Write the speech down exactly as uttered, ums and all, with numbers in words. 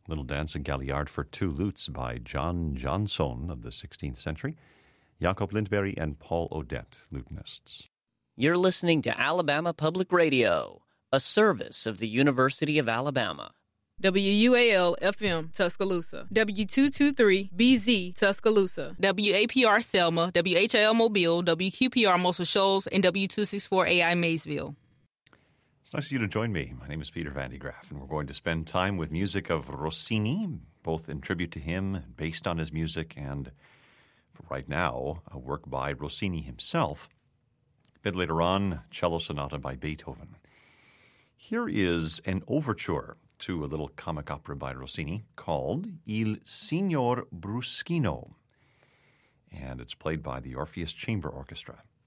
Little Dance and Galliard for Two Lutes by John Johnson of the sixteenth century. Jacob Lindberg and Paul Odette, lutenists. You're listening to Alabama Public Radio, a service of the University of Alabama. W U A L F M Tuscaloosa, W two twenty-three B Z Tuscaloosa, W A P R Selma, W H I L Mobile, W Q P R Muscle Shoals, and W two sixty-four A I Maysville. It's nice of you to join me. My name is Peter Van de Graaff, and we're going to spend time with music of Rossini, both in tribute to him, based on his music, and for right now, a work by Rossini himself. A bit later on, cello sonata by Beethoven. Here is an overture to a little comic opera by Rossini called Il Signor Bruschino, and it's played by the Orpheus Chamber Orchestra.